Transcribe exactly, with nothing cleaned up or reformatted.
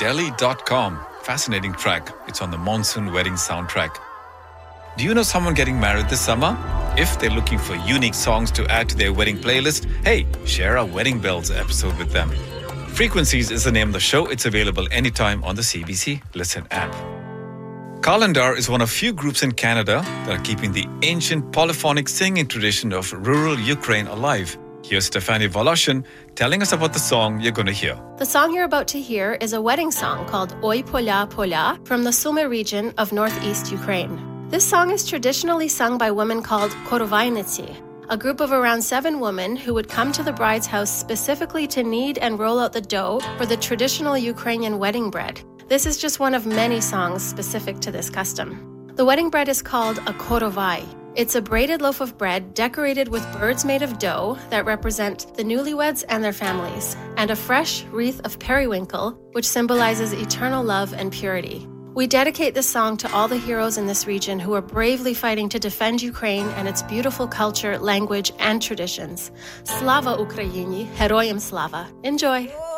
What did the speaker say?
Delhi dot com. Fascinating track. It's on the Monsoon Wedding soundtrack. Do you know someone getting married this summer? If they're looking for unique songs to add to their wedding playlist, hey, share our Wedding Bells episode with them. Frequencies is the name of the show. It's available anytime on the C B C Listen app. Kalandar is one of few groups in Canada that are keeping the ancient polyphonic singing tradition of rural Ukraine alive. Here's Stefanie Voloshin telling us about the song you're going to hear. The song you're about to hear is a wedding song called Oi Poля Poля from the Sumy region of northeast Ukraine. This song is traditionally sung by women called Korovayniцы, a group of around seven women who would come to the bride's house specifically to knead and roll out the dough for the traditional Ukrainian wedding bread. This is just one of many songs specific to this custom. The wedding bread is called a korovai. It's a braided loaf of bread decorated with birds made of dough that represent the newlyweds and their families, and a fresh wreath of periwinkle, which symbolizes eternal love and purity. We dedicate this song to all the heroes in this region who are bravely fighting to defend Ukraine and its beautiful culture, language, and traditions. Slava Ukraini, Heroyam Slava. Enjoy!